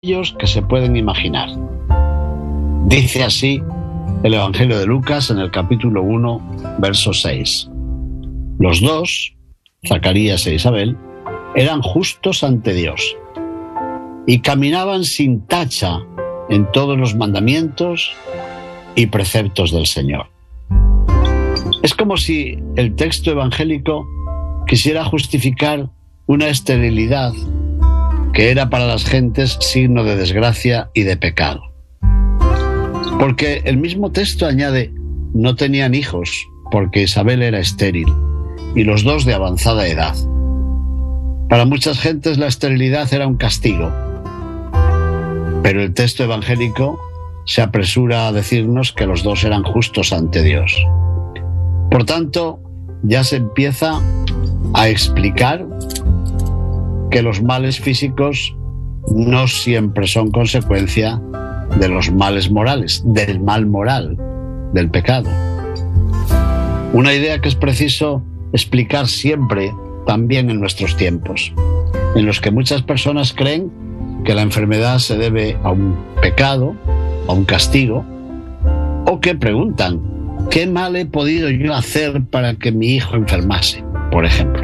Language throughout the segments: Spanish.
ellos que se pueden imaginar. Dice así el Evangelio de Lucas en el capítulo 1, verso 6. Los dos, Zacarías e Isabel, eran justos ante Dios y caminaban sin tacha en todos los mandamientos y preceptos del Señor. Es como si el texto evangélico quisiera justificar una esterilidad que era para las gentes signo de desgracia y de pecado. Porque el mismo texto añade, no tenían hijos, porque Isabel era estéril, y los dos de avanzada edad. Para muchas gentes la esterilidad era un castigo, pero el texto evangélico se apresura a decirnos que los dos eran justos ante Dios. Por tanto, ya se empieza a explicar que los males físicos no siempre son consecuencia de los males morales, del mal moral, del pecado. Una idea que es preciso explicar siempre, también en nuestros tiempos, en los que muchas personas creen que la enfermedad se debe a un pecado, a un castigo, o que preguntan, ¿qué mal he podido yo hacer para que mi hijo enfermase? Por ejemplo.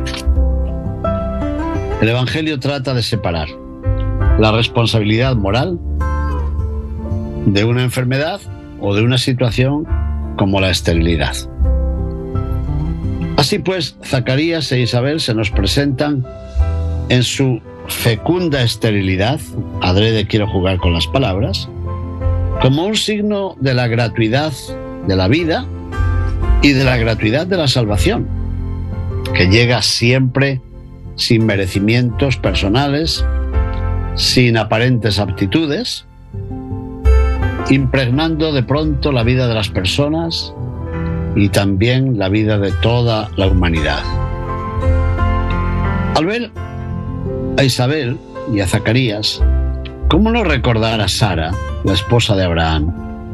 El Evangelio trata de separar la responsabilidad moral de una enfermedad o de una situación como la esterilidad. Así pues, Zacarías e Isabel se nos presentan en su fecunda esterilidad, adrede quiero jugar con las palabras, como un signo de la gratuidad de la vida y de la gratuidad de la salvación, que llega siempre sin merecimientos personales, sin aparentes aptitudes, impregnando de pronto la vida de las personas y también la vida de toda la humanidad. Al ver a Isabel y a Zacarías, ¿cómo no recordar a Sara, la esposa de Abraham?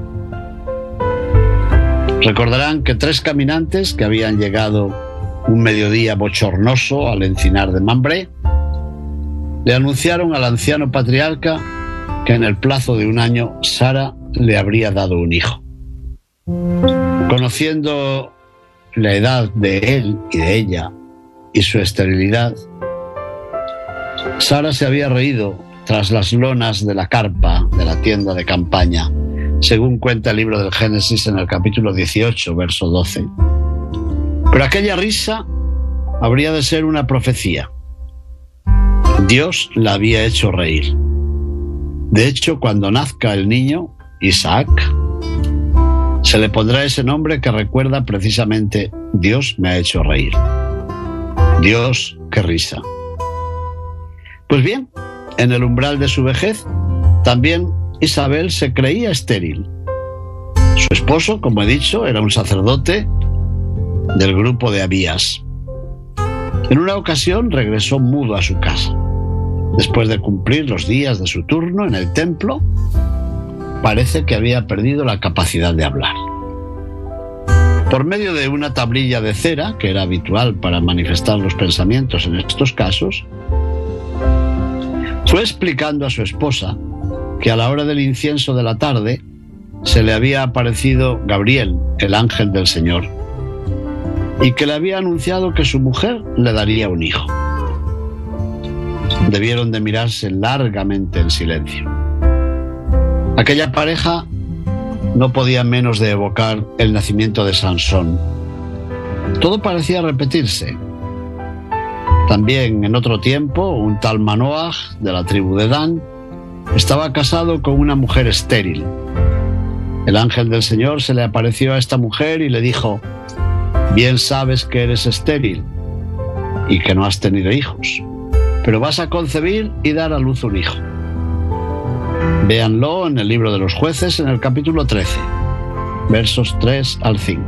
Recordarán que 3 caminantes que habían llegado un mediodía bochornoso al encinar de Mambré le anunciaron al anciano patriarca que en el plazo de 1 año Sara le habría dado un hijo. Conociendo la edad de él y de ella y su esterilidad, Sara se había reído tras las lonas de la carpa de la tienda de campaña, según cuenta el libro del Génesis en el capítulo 18, verso 12. Pero aquella risa habría de ser una profecía. Dios la había hecho reír. De hecho, cuando nazca el niño, Isaac, se le pondrá ese nombre que recuerda precisamente Dios me ha hecho reír. Dios, qué risa. Pues bien, en el umbral de su vejez, también Isabel se creía estéril. Su esposo, como he dicho, era un sacerdote del grupo de Abías. En una ocasión regresó mudo a su casa. Después de cumplir los días de su turno en el templo, parece que había perdido la capacidad de hablar. Por medio de una tablilla de cera, que era habitual para manifestar los pensamientos en estos casos, fue explicando a su esposa que a la hora del incienso de la tarde se le había aparecido Gabriel, el ángel del Señor, y que le había anunciado que su mujer le daría un hijo. Debieron de mirarse largamente en silencio. Aquella pareja no podía menos de evocar el nacimiento de Sansón. Todo parecía repetirse. También en otro tiempo, un tal Manoaj, de la tribu de Dan, estaba casado con una mujer estéril. El ángel del Señor se le apareció a esta mujer y le dijo: bien sabes que eres estéril y que no has tenido hijos, pero vas a concebir y dar a luz un hijo. Véanlo en el libro de los Jueces, en el capítulo 13, versos 3 al 5.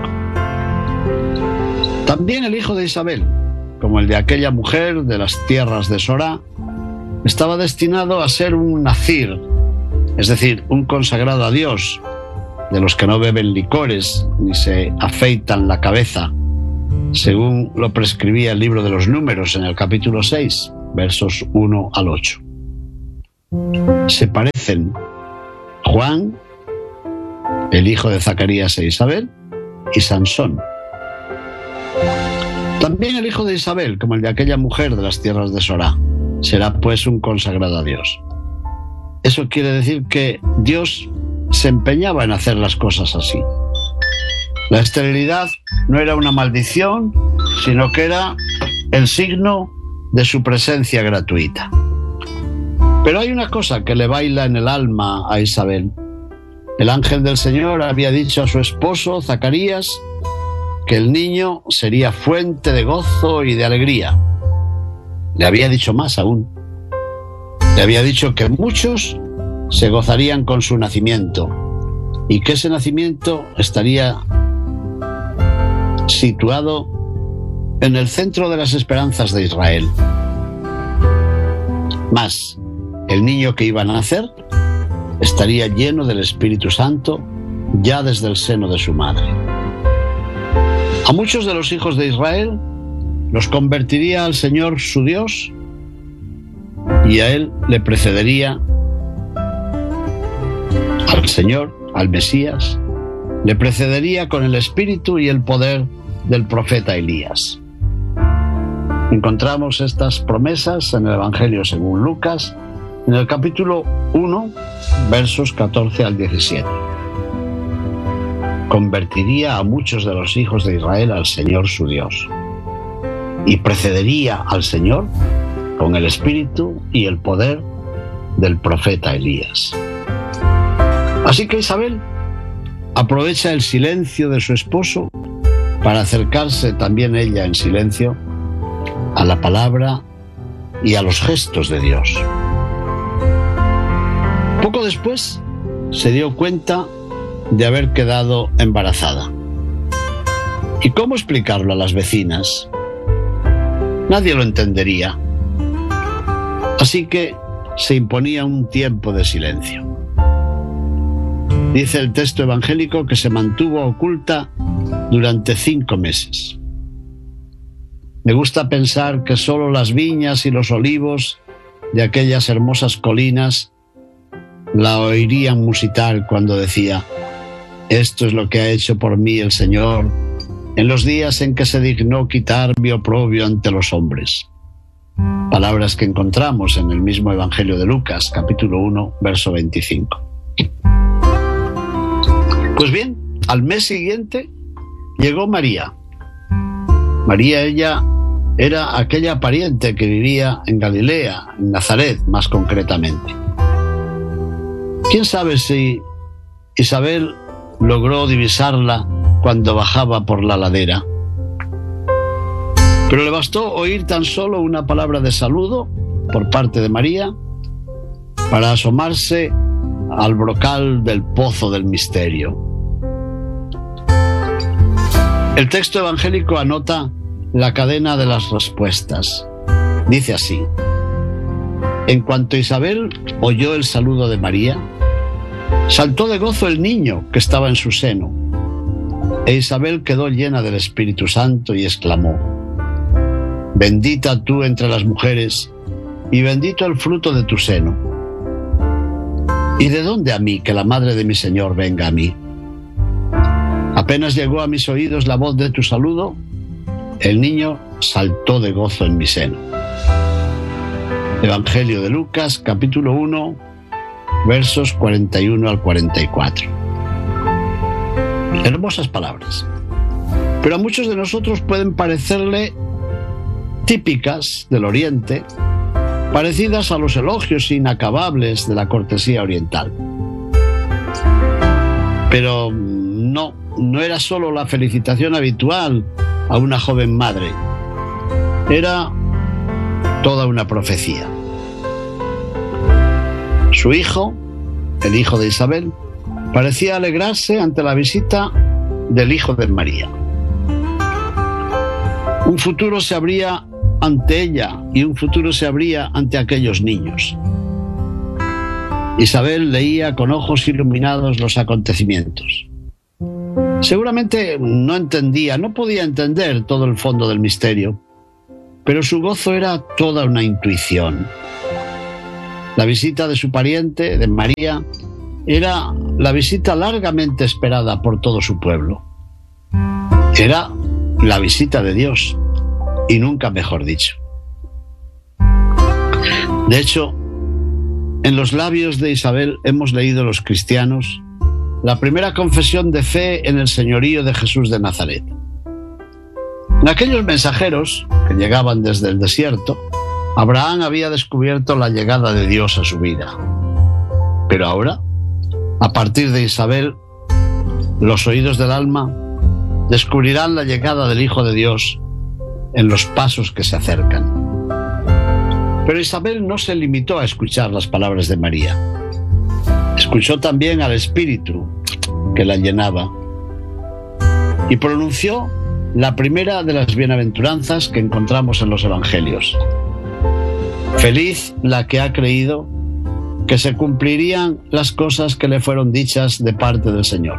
También el hijo de Isabel, como el de aquella mujer de las tierras de Sorá, estaba destinado a ser un nazir, es decir, un consagrado a Dios, de los que no beben licores ni se afeitan la cabeza, según lo prescribía el libro de los Números en el capítulo 6, versos 1 al 8. Se parecen Juan, el hijo de Zacarías e Isabel, y Sansón. También el hijo de Isabel, como el de aquella mujer de las tierras de Sorá, será pues un consagrado a Dios. Eso quiere decir que Dios se empeñaba en hacer las cosas así. La esterilidad no era una maldición, sino que era el signo de su presencia gratuita. Pero hay una cosa que le baila en el alma a Isabel. El ángel del Señor había dicho a su esposo, Zacarías, que el niño sería fuente de gozo y de alegría. Le había dicho más aún. Le había dicho que muchos se gozarían con su nacimiento y que ese nacimiento estaría situado en el centro de las esperanzas de Israel. Más, el niño que iba a nacer estaría lleno del Espíritu Santo ya desde el seno de su madre. A muchos de los hijos de Israel los convertiría al Señor su Dios, y a él le precedería, al Señor, al Mesías, le precedería con el espíritu y el poder del profeta Elías. Encontramos estas promesas en el Evangelio según Lucas, en el capítulo 1, versos 14 al 17. Convertiría a muchos de los hijos de Israel al Señor su Dios, y precedería al Señor con el espíritu y el poder del profeta Elías. Así que Isabel aprovecha el silencio de su esposo para acercarse también ella en silencio a la palabra y a los gestos de Dios. Poco después se dio cuenta de haber quedado embarazada. ¿Y cómo explicarlo a las vecinas? Nadie lo entendería. Así que se imponía un tiempo de silencio. Dice el texto evangélico que se mantuvo oculta durante 5 meses. Me gusta pensar que solo las viñas y los olivos de aquellas hermosas colinas la oirían musitar cuando decía: esto es lo que ha hecho por mí el Señor en los días en que se dignó quitar mi oprobio ante los hombres. Palabras que encontramos en el mismo Evangelio de Lucas, capítulo 1, verso 25. Pues bien, al mes siguiente llegó María. María, ella era aquella pariente que vivía en Galilea, en Nazaret más concretamente. ¿Quién sabe si Isabel logró divisarla cuando bajaba por la ladera? Pero le bastó oír tan solo una palabra de saludo por parte de María para asomarse al brocal del pozo del misterio. El texto evangélico anota la cadena de las respuestas. Dice así: en cuanto Isabel oyó el saludo de María, saltó de gozo el niño que estaba en su seno, e Isabel quedó llena del Espíritu Santo y exclamó: bendita tú entre las mujeres, y bendito el fruto de tu seno. ¿Y de dónde a mí que la madre de mi Señor venga a mí? Apenas llegó a mis oídos la voz de tu saludo, el niño saltó de gozo en mi seno. Evangelio de Lucas, capítulo 1, versos 41 al 44. Hermosas palabras, pero a muchos de nosotros pueden parecerle típicas del Oriente, parecidas a los elogios inacabables de la cortesía oriental. Pero no era solo la felicitación habitual a una joven madre, era toda una profecía. Su hijo, el hijo de Isabel, parecía alegrarse ante la visita del hijo de María. Un futuro se abría ante ella y un futuro se abría ante aquellos niños. Isabel leía con ojos iluminados los acontecimientos. Seguramente no podía entender todo el fondo del misterio, pero su gozo era toda una intuición. La visita de su pariente, de María, era la visita largamente esperada por todo su pueblo. Era la visita de Dios, y nunca mejor dicho. De hecho, en los labios de Isabel hemos leído los cristianos la primera confesión de fe en el señorío de Jesús de Nazaret. En aquellos mensajeros que llegaban desde el desierto, Abraham había descubierto la llegada de Dios a su vida. Pero ahora, a partir de Isabel, los oídos del alma descubrirán la llegada del Hijo de Dios en los pasos que se acercan. Pero Isabel no se limitó a escuchar las palabras de María. Escuchó también al Espíritu que la llenaba y pronunció la primera de las bienaventuranzas que encontramos en los Evangelios. Feliz la que ha creído que se cumplirían las cosas que le fueron dichas de parte del Señor.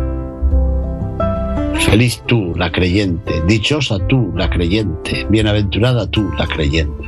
Feliz tú, la creyente, dichosa tú, la creyente, bienaventurada tú, la creyente.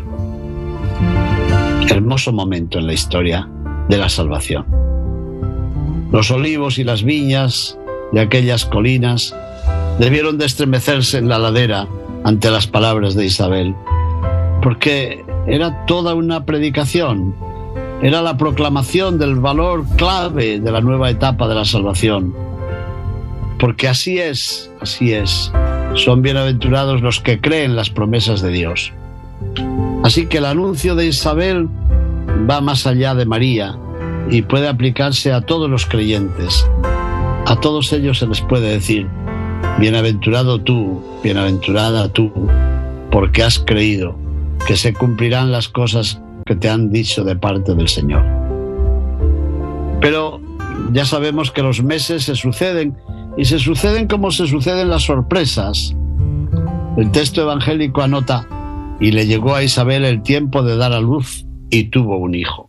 Hermoso momento en la historia de la salvación. Los olivos y las viñas de aquellas colinas debieron de estremecerse en la ladera ante las palabras de Isabel, porque era toda una predicación, era la proclamación del valor clave de la nueva etapa de la salvación. Porque así es, son bienaventurados los que creen las promesas de Dios. Así que el anuncio de Isabel va más allá de María y puede aplicarse a todos los creyentes. A todos ellos se les puede decir: bienaventurado tú, bienaventurada tú, porque has creído que se cumplirán las cosas que te han dicho de parte del Señor. Pero ya sabemos que los meses se suceden, y se suceden como se suceden las sorpresas. El texto evangélico anota: y le llegó a Isabel el tiempo de dar a luz, y tuvo un hijo.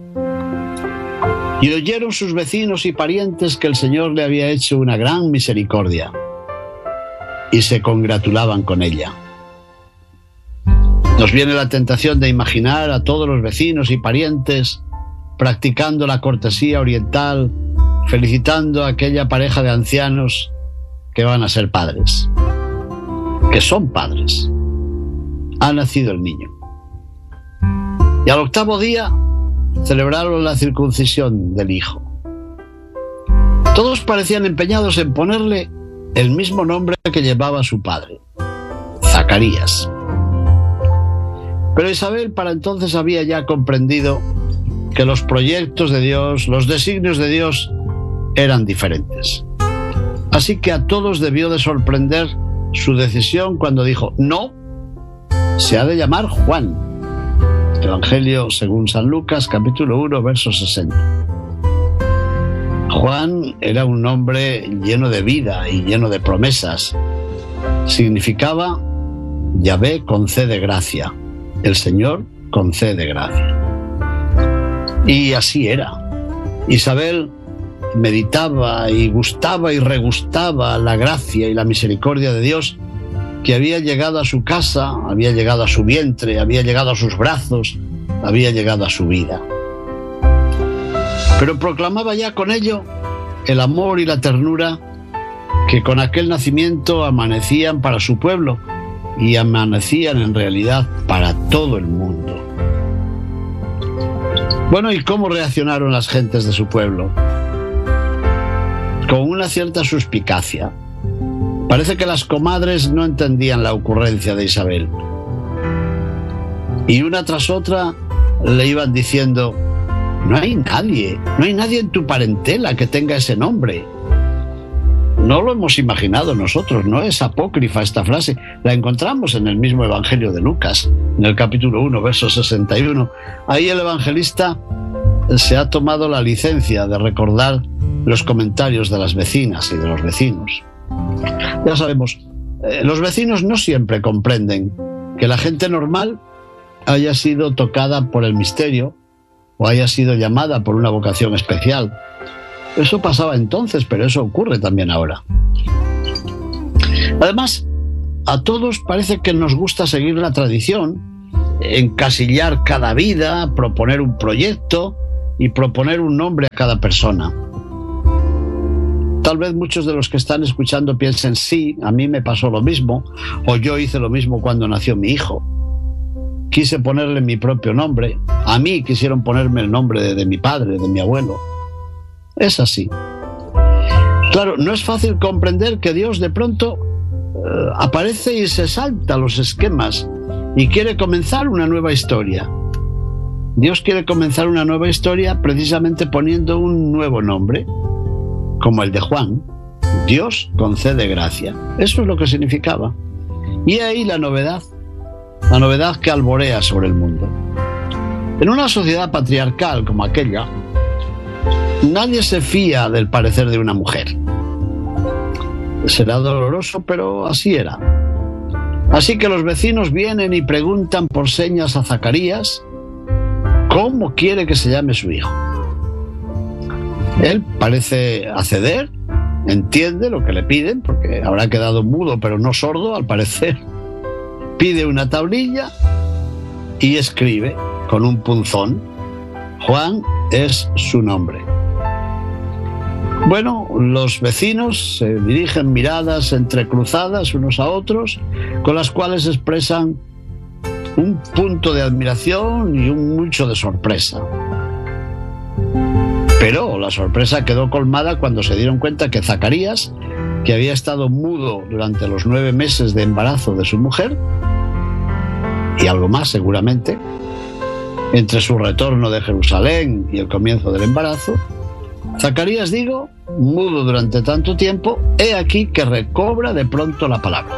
Y oyeron sus vecinos y parientes que el Señor le había hecho una gran misericordia, y se congratulaban con ella. Nos viene la tentación de imaginar a todos los vecinos y parientes practicando la cortesía oriental, felicitando a aquella pareja de ancianos que van a ser padres, que son padres. Ha nacido el niño. Y al 8º día celebraron la circuncisión del hijo. Todos parecían empeñados en ponerle el mismo nombre que llevaba su padre, Zacarías. Pero Isabel para entonces había ya comprendido que los proyectos de Dios, los designios de Dios, eran diferentes. Así que a todos debió de sorprender su decisión cuando dijo: no, se ha de llamar Juan. Evangelio según San Lucas, capítulo 1, verso 60. Juan era un nombre lleno de vida y lleno de promesas. Significaba: Yahvé concede gracia, el Señor concede gracia. Y así era. Isabel meditaba y gustaba y regustaba la gracia y la misericordia de Dios que había llegado a su casa, había llegado a su vientre, había llegado a sus brazos, había llegado a su vida. Pero proclamaba ya con ello el amor y la ternura que con aquel nacimiento amanecían para su pueblo y amanecían en realidad para todo el mundo. Bueno, ¿y cómo reaccionaron las gentes de su pueblo? Con una cierta suspicacia. Parece que las comadres no entendían la ocurrencia de Isabel. Y una tras otra le iban diciendo: no hay nadie en tu parentela que tenga ese nombre. No lo hemos imaginado nosotros, no es apócrifa esta frase, la encontramos en el mismo Evangelio de Lucas, en el capítulo 1, verso 61. Ahí el evangelista se ha tomado la licencia de recordar los comentarios de las vecinas y de los vecinos. Ya sabemos, los vecinos no siempre comprenden que la gente normal haya sido tocada por el misterio o haya sido llamada por una vocación especial. Eso pasaba entonces, pero eso ocurre también ahora. Además, a todos parece que nos gusta seguir la tradición encasillar cada vida, proponer un proyecto y proponer un nombre a cada persona. Tal vez muchos de los que están escuchando piensen, sí, a mí me pasó lo mismo, o yo hice lo mismo cuando nació mi hijo. Quise ponerle mi propio nombre, a mí quisieron ponerme el nombre de mi padre, de mi abuelo. Es así. Claro, no es fácil comprender que Dios de pronto aparece y se salta los esquemas y quiere comenzar una nueva historia. Dios quiere comenzar una nueva historia precisamente poniendo un nuevo nombre, como el de Juan. Dios concede gracia. Eso es lo que significaba. Y ahí la novedad que alborea sobre el mundo. En una sociedad patriarcal como aquella, nadie se fía del parecer de una mujer. Será doloroso, pero así era. Así que los vecinos vienen y preguntan por señas a Zacarías cómo quiere que se llame su hijo. Él parece acceder, entiende lo que le piden, porque habrá quedado mudo pero no sordo al parecer. Pide una tablilla y escribe con un punzón: Juan es su nombre. Bueno, los vecinos se dirigen miradas entrecruzadas unos a otros, con las cuales expresan un punto de admiración y un mucho de sorpresa. Pero la sorpresa quedó colmada cuando se dieron cuenta que Zacarías, que había estado mudo durante los 9 meses de embarazo de su mujer, y algo más seguramente, entre su retorno de Jerusalén y el comienzo del embarazo, Zacarías, digo, mudo durante tanto tiempo, he aquí que recobra de pronto la palabra.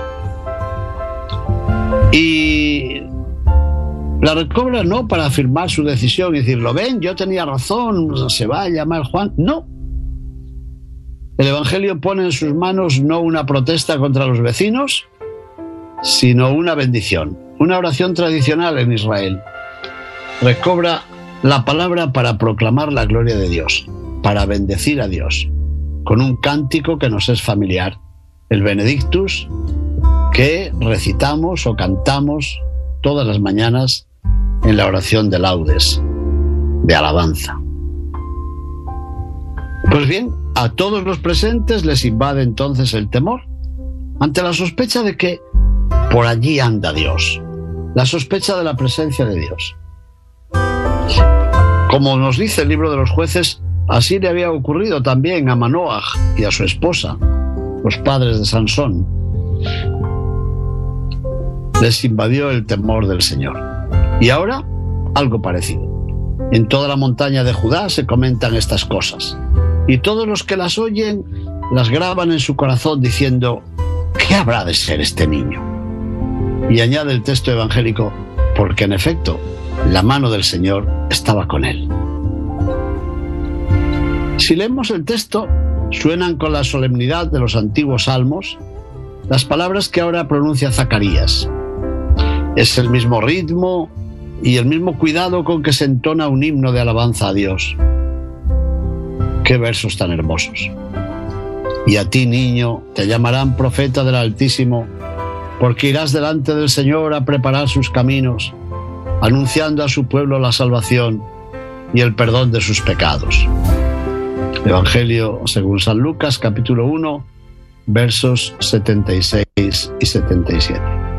Y la recobra no para afirmar su decisión y decirlo, ven, yo tenía razón, se va a llamar Juan. No. El Evangelio pone en sus manos no una protesta contra los vecinos, sino una bendición, una oración tradicional en Israel. Recobra la palabra para proclamar la gloria de Dios, para bendecir a Dios, con un cántico que nos es familiar, el Benedictus, que recitamos o cantamos todas las mañanas en la oración de laudes, de alabanza. Pues bien, a todos los presentes les invade entonces el temor, ante la sospecha de que por allí anda Dios, la sospecha de la presencia de Dios. Como nos dice el libro de los Jueces, así le había ocurrido también a Manoaj y a su esposa, los padres de Sansón. Les invadió el temor del Señor. Y ahora, algo parecido. En toda la montaña de Judá se comentan estas cosas. Y todos los que las oyen, las graban en su corazón diciendo, ¿qué habrá de ser este niño? Y añade el texto evangélico, porque en efecto, la mano del Señor estaba con él. Si leemos el texto, suenan con la solemnidad de los antiguos salmos las palabras que ahora pronuncia Zacarías. Es el mismo ritmo y el mismo cuidado con que se entona un himno de alabanza a Dios. ¡Qué versos tan hermosos! Y a ti, niño, te llamarán profeta del Altísimo, porque irás delante del Señor a preparar sus caminos, anunciando a su pueblo la salvación y el perdón de sus pecados. Evangelio según San Lucas, capítulo 1, versos 76 y 77.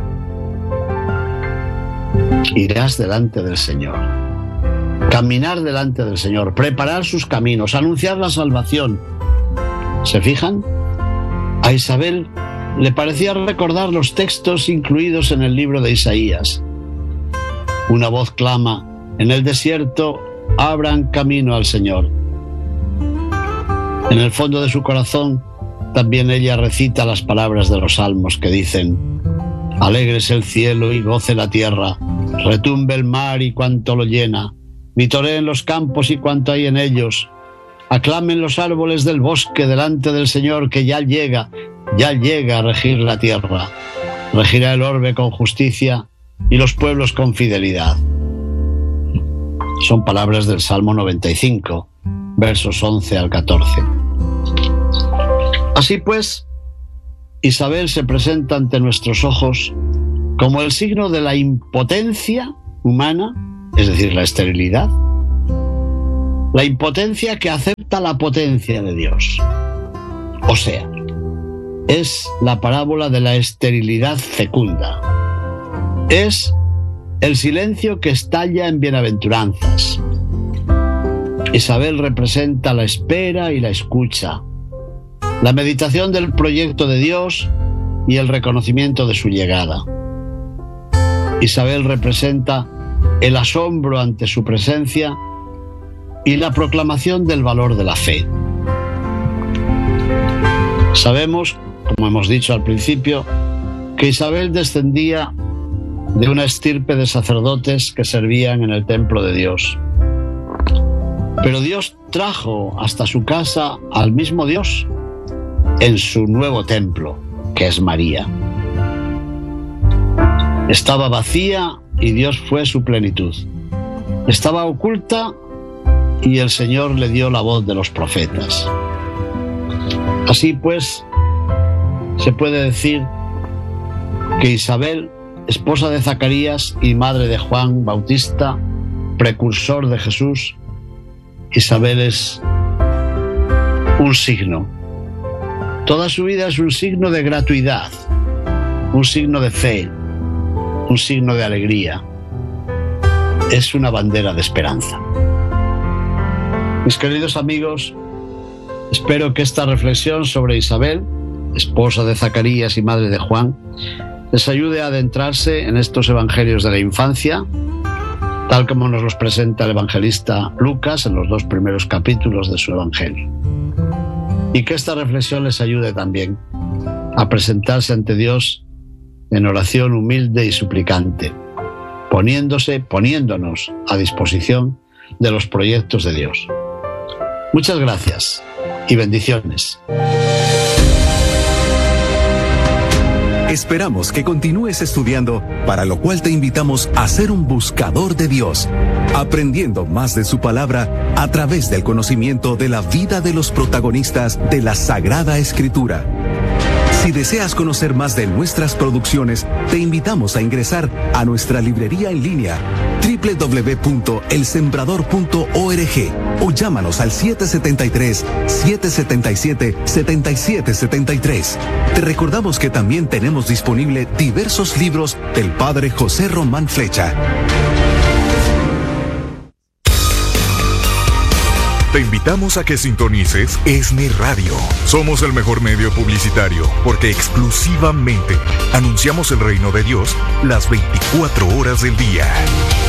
Irás delante del Señor, caminar delante del Señor, preparar sus caminos, anunciar la salvación. ¿Se fijan? A Isabel le parecía recordar los textos incluidos en el libro de Isaías. Una voz clama, en el desierto abran camino al Señor. En el fondo de su corazón también ella recita las palabras de los salmos que dicen: alégrese el cielo y goce la tierra, retumbe el mar y cuanto lo llena, vitoreen los campos y cuanto hay en ellos, aclamen los árboles del bosque delante del Señor, que ya llega a regir la tierra, regirá el orbe con justicia y los pueblos con fidelidad. Son palabras del Salmo 95, versos 11 al 14. Así pues, Isabel se presenta ante nuestros ojos como el signo de la impotencia humana, es decir, la esterilidad, la impotencia que acepta la potencia de Dios. O sea, es la parábola de la esterilidad fecunda. Es el silencio que estalla en bienaventuranzas. Isabel representa la espera y la escucha, la meditación del proyecto de Dios y el reconocimiento de su llegada. Isabel representa el asombro ante su presencia y la proclamación del valor de la fe. Sabemos, como hemos dicho al principio, que Isabel descendía de una estirpe de sacerdotes que servían en el templo de Dios. Pero Dios trajo hasta su casa al mismo Dios en su nuevo templo, que es María. Estaba vacía y Dios fue su plenitud. Estaba oculta y el Señor le dio la voz de los profetas. Así pues, se puede decir que Isabel, esposa de Zacarías y madre de Juan Bautista, precursor de Jesús, Isabel es un signo. Toda su vida es un signo de gratuidad, un signo de fe, un signo de alegría. Es una bandera de esperanza. Mis queridos amigos, espero que esta reflexión sobre Isabel, esposa de Zacarías y madre de Juan, les ayude a adentrarse en estos evangelios de la infancia, tal como nos los presenta el evangelista Lucas en los 2 primeros capítulos de su evangelio. Y que esta reflexión les ayude también a presentarse ante Dios en oración humilde y suplicante, poniéndonos a disposición de los proyectos de Dios. Muchas gracias y bendiciones. Esperamos que continúes estudiando, para lo cual te invitamos a ser un buscador de Dios, aprendiendo más de su palabra a través del conocimiento de la vida de los protagonistas de la Sagrada Escritura. Si deseas conocer más de nuestras producciones, te invitamos a ingresar a nuestra librería en línea www.elsembrador.org o llámanos al 773-777-7773. Te recordamos que también tenemos disponible diversos libros del Padre José Román Flecha. Te invitamos a que sintonices ESNE Radio. Somos el mejor medio publicitario porque exclusivamente anunciamos el reino de Dios las 24 horas del día.